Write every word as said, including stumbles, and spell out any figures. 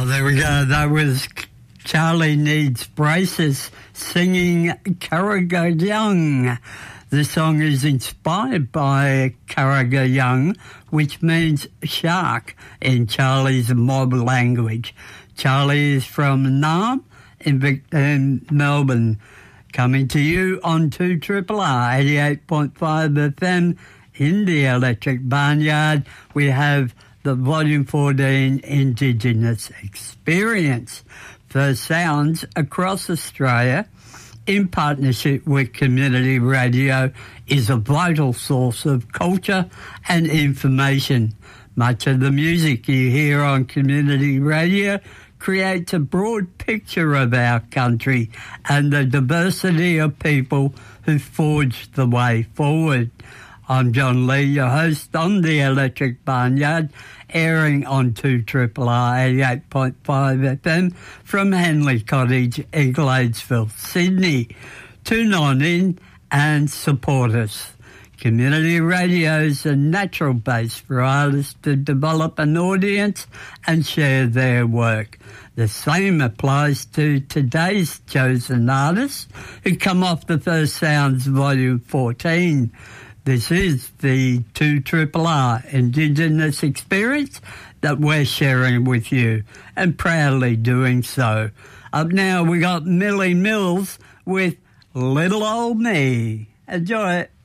there we go. That was Charlie Needs Braces singing Karagayung. The song is inspired by Karagayung, which means shark in Charlie's mob language. Charlie is from Nam in, Vic- in Melbourne, coming to you on two Triple R eighty-eight point five F M in the Electric Barnyard. We have the Volume fourteen Indigenous Experience. First Sounds across Australia, in partnership with Community Radio, is a vital source of culture and information. Much of the music you hear on Community Radio creates a broad picture of our country and the diversity of people who forged the way forward. I'm John Lee, your host on the Electric Barnyard, airing on two Triple R eighty-eight point five F M from Henley Cottage, Gladesville, Sydney. Tune on in and support us. Community radio is a natural base for artists to develop an audience and share their work. The same applies to today's chosen artists who come off the First Sounds Volume fourteen. This is the two Triple R Indigenous Experience that we're sharing with you, and proudly doing so. Up now we got Millie Mills with Little Old Me. Enjoy it.